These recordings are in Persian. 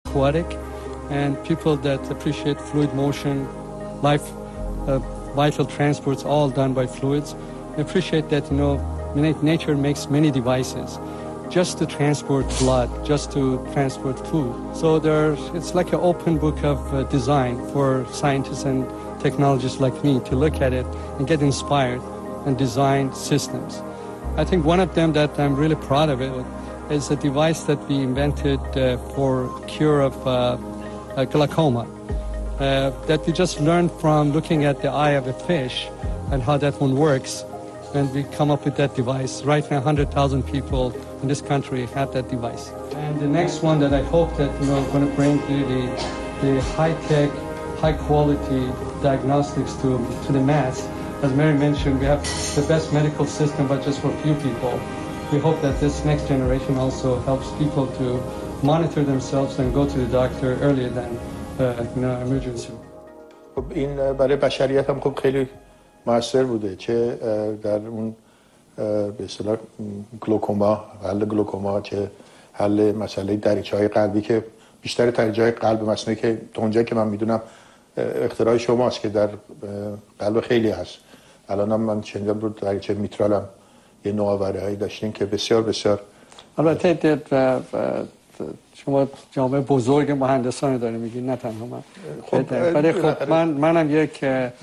aquatic, and people that appreciate fluid motion, life, vital transports, all done by fluids. Appreciate that, nature makes many devices just to transport blood, just to transport food. So it's like an open book of design for scientists and technologists like me to look at it and get inspired and design systems. I think one of them that I'm really proud of it is a device that we invented for cure of glaucoma. That we just learned from looking at the eye of a fish and how that one works. And we come up with that device. Right now, 100,000 people in this country have that device. And the next one that I hope that, I'm going to bring the high-tech, high-quality diagnostics to the mass. As Mary mentioned, we have the best medical system, but just for a few people. We hope that this next generation also helps people to monitor themselves and go to the doctor earlier than emergency. این برای بشریت هم خب خیلی موثر بوده، چه در اون به اصطلاح گلوکوما، حل گلوکوما، چه حل مسئله دریچه‌های قلبی که بیشتر دریچه‌های قلب مصنوعی که اونجایی که من میدونم اختراع شماست که در قلب خیلی هست. الان هم من شنیدم رو دریچه میترالم یه نوآوری‌هایی داشتین که بسیار بسیار. البته شما جامعه بزرگ مهندسان داره میگین، نه تنها من. ولی خب منم یک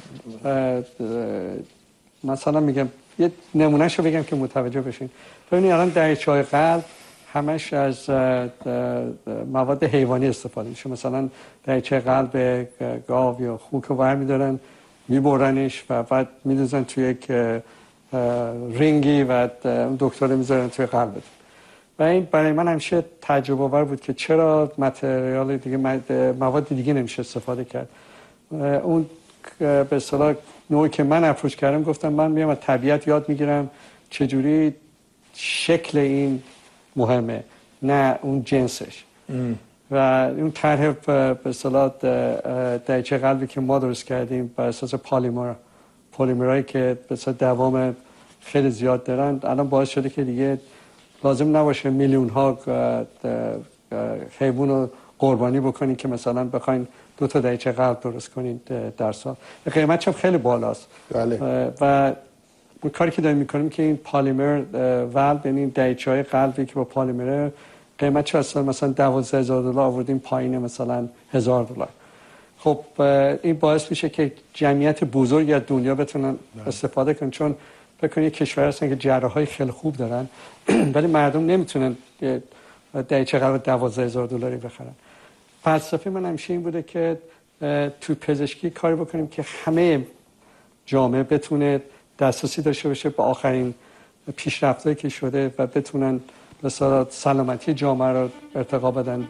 مثلا میگم یه نمونهشو بگم که متوجه بشین. ببینید الان دریچه‌های قلب همش از مواد حیوانی استفاده میشه. مثلا دریچه قلب گاو یا خوک رو برمی‌دارن، میبرنش و بعد می‌دوزن توی یک رینگی و دکتر میذارن توی قلبت. و این برای من همیشه تجربه آور بود که چرا متریال دیگه، مواد دیگه نمیشه استفاده کرد. اون به اصطلاح نوعی که من اپروچ کردم، گفتم من میام از طبیعت یاد میگیرم چجوری شکل این مهمه، نه اون جنسش. و اون طرح به اصطلاح دریچه قلبی که ما درست کردیم بر اساس پلیمرایی که به اصطلاح دوام خیلی زیاد دارن، الان باعث شده که دیگه لازم نباشه میلیون ها حیوان رو قربانی بکنین که مثلا بخواین 2 تا دریچه قلب درست کنین در سال. قیمتش هم خیلی بالاست. بله. و اون کاری که داریم میکنیم که این پالیمر والو، یعنی دریچه‌های قلبی که با پالیمر قیمتش اصلا مثلا $12,000 آوردیم پایین مثلا $1,000. خب این باعث میشه که جمعیت بزرگی از دنیا بتونن استفاده کنن، چون بکنید کشور هستن که جراحای خیلی خوب دارن ولی مردم نمیتونن دریچه قلب $12,000 بخرن. فلسفه من همیشه این بوده که تو پزشکی کاری بکنیم که همه جامعه بتونه دسترسی داشته باشه به آخرین پیشرفتایی که شده و بتونن مثلا سلامتی جامعه رو ارتقا بدن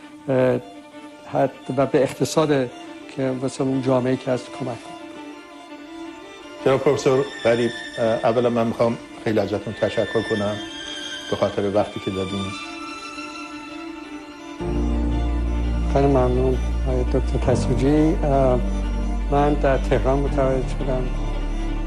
و به اقتصاد که مثلا اون جامعه که هست کمک کنن. جناب پروفسور غریب، اولا من میخوام خیلی ازتون تشکر کنم به خاطر وقتی که دادین. خیلی ممنون دکتر تسوجی. من در تهران متولد شدم.